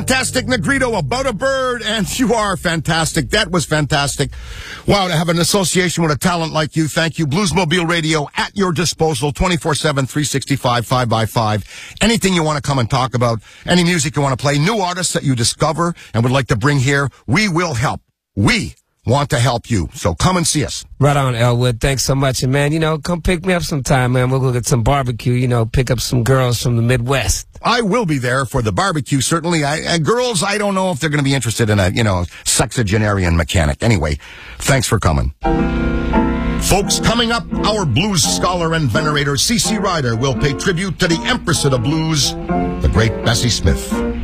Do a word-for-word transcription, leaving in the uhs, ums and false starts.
Fantastic Negrito, About a Bird, and you are fantastic. That was fantastic. Wow, to have an association with a talent like you. Thank you. Bluesmobile Radio at your disposal, twenty-four seven, three sixty-five, five by five. Anything you want to come and talk about, any music you want to play, new artists that you discover and would like to bring here, we will help. We want to help you. So come and see us. Right on, Elwood. Thanks so much. And, man, you know, come pick me up sometime, man. We'll go get some barbecue, you know, pick up some girls from the Midwest. I will be there for the barbecue, certainly. I, uh, girls, I don't know if they're going to be interested in a, you know, sexagenarian mechanic. Anyway, thanks for coming. Folks, coming up, our blues scholar and venerator, C C Ryder, will pay tribute to the Empress of the Blues, the great Bessie Smith.